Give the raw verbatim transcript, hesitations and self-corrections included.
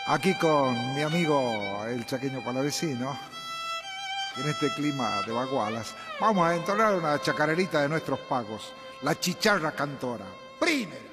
Aquí con mi amigo el chaqueño palavecino, en este clima de bagualas, vamos a entonar una chacarerita de nuestros pagos, la chicharra cantora. Primero.